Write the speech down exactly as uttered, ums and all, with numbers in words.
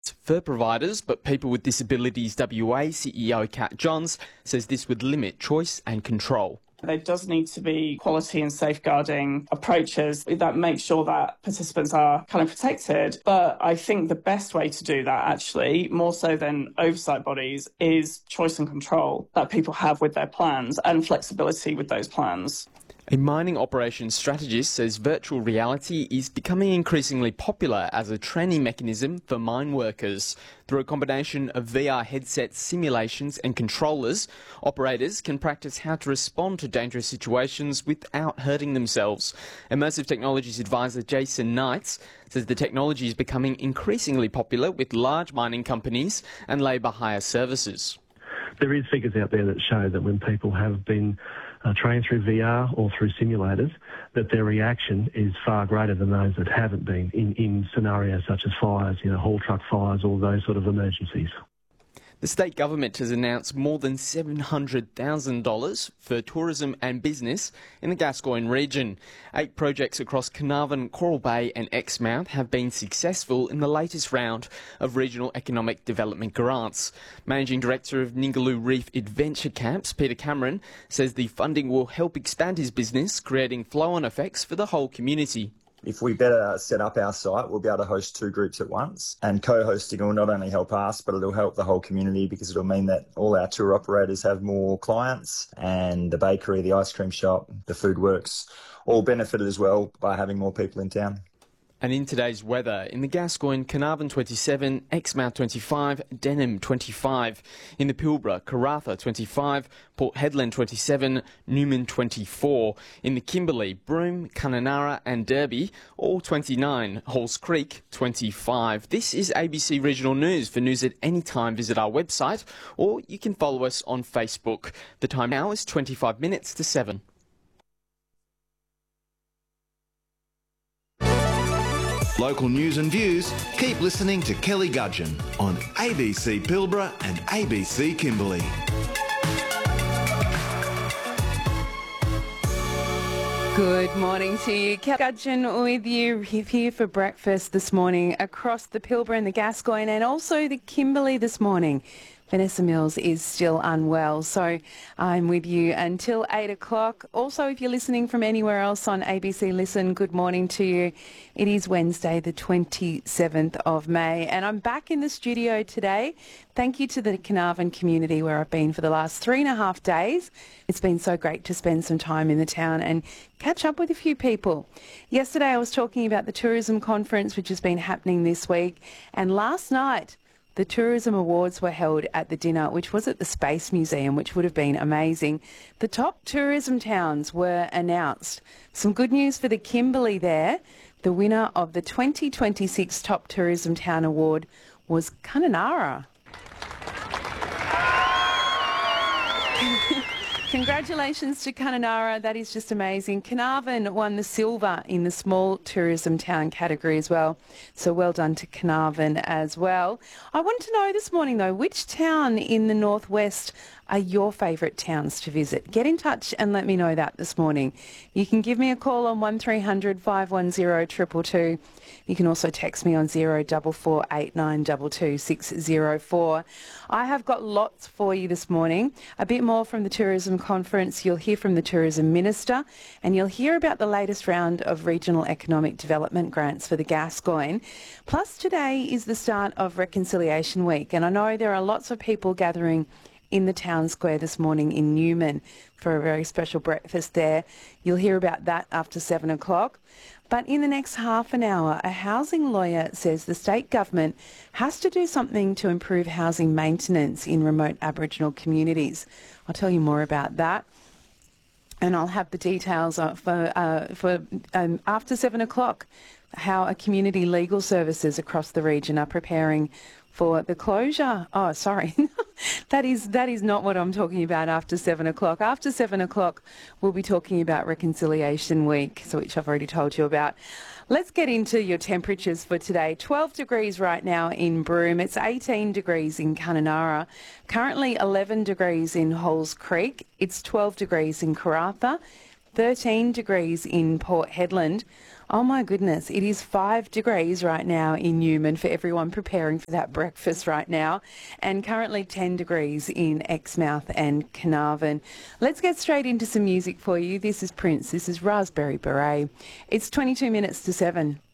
for providers, but People with Disabilities W A C E O Kat Johns says this would limit choice and control. There does need to be quality and safeguarding approaches that make sure that participants are kind of protected. But I think the best way to do that, actually, more so than oversight bodies, is choice and control that people have with their plans and flexibility with those plans. A mining operations strategist says virtual reality is becoming increasingly popular as a training mechanism for mine workers. Through a combination of V R headsets, simulations and controllers, operators can practice how to respond to dangerous situations without hurting themselves. Immersive Technologies advisor Jason Knights says the technology is becoming increasingly popular with large mining companies and labour hire services. There is figures out there that show that when people have been uh, trained through V R or through simulators, that their reaction is far greater than those that haven't been in, in scenarios such as fires, you know, haul truck fires, or those sort of emergencies. The state government has announced more than seven hundred thousand dollars for tourism and business in the Gascoyne region. Eight projects across Carnarvon, Coral Bay and Exmouth have been successful in the latest round of regional economic development grants. Managing Director of Ningaloo Reef Adventure Camps, Peter Cameron, says the funding will help expand his business, creating flow-on effects for the whole community. If we better set up our site, we'll be able to host two groups at once. And co-hosting will not only help us, but it'll help the whole community, because it'll mean that all our tour operators have more clients, and the bakery, the ice cream shop, the food works all benefited as well by having more people in town. And in today's weather, in the Gascoyne, Carnarvon twenty-seven, Exmouth twenty-five, Denham twenty-five. In the Pilbara, Karratha twenty-five, Port Hedland twenty-seven, Newman twenty-four. In the Kimberley, Broome, Kununurra and Derby, all twenty-nine. Halls Creek twenty-five. This is A B C Regional News. For news at any time, visit our website, or you can follow us on Facebook. The time now is twenty-five minutes to seven. Local news and views, keep listening to Kelly Gudgeon on A B C Pilbara and A B C Kimberley. Good morning to you. Kelly Gudgeon with you here for breakfast this morning across the Pilbara and the Gascoyne and also the Kimberley this morning. Vanessa Mills is still unwell, so I'm with you until eight o'clock. Also, if you're listening from anywhere else on A B C Listen, good morning to you. It is Wednesday, the twenty-seventh of May, and I'm back in the studio today. Thank you to the Carnarvon community where I've been for the last three and a half days. It's been so great to spend some time in the town and catch up with a few people. Yesterday I was talking about the tourism conference, which has been happening this week, and last night the Tourism Awards were held at the dinner, which was at the Space Museum, which would have been amazing. The top tourism towns were announced. Some good news for the Kimberley there. The winner of the twenty twenty-six Top Tourism Town Award was Kununurra. Congratulations to Kununurra. That is just amazing. Carnarvon won the silver in the small tourism town category as well. So well done to Carnarvon as well. I wanted to know this morning, though, which town in the northwest are your favourite towns to visit? Get in touch and let me know that this morning. You can give me a call on one three hundred, five one zero, two two two. You can also text me on zero four four eight nine two two six zero four. I have got lots for you this morning. A bit more from the tourism conference. You'll hear from the tourism minister, and you'll hear about the latest round of regional economic development grants for the Gascoyne. Plus, today is the start of Reconciliation Week, and I know there are lots of people gathering in the town square this morning in Newman for a very special breakfast there. You'll hear about that after seven o'clock. But in the next half an hour, a housing lawyer says the state government has to do something to improve housing maintenance in remote Aboriginal communities. I'll tell you more about that. And I'll have the details for, uh, for um, after seven o'clock, how a community legal services across the region are preparing for the closure. Oh, sorry. that is that is not what I'm talking about after seven o'clock. After seven o'clock, we'll be talking about Reconciliation Week, so which I've already told you about. Let's get into your temperatures for today. twelve degrees right now in Broome. It's eighteen degrees in Kununurra. Currently eleven degrees in Halls Creek. It's twelve degrees in Karratha. thirteen degrees in Port Hedland. Oh my goodness, it is five degrees right now in Newman for everyone preparing for that breakfast right now, and currently ten degrees in Exmouth and Carnarvon. Let's get straight into some music for you. This is Prince, this is Raspberry Beret. It's twenty-two minutes to seven.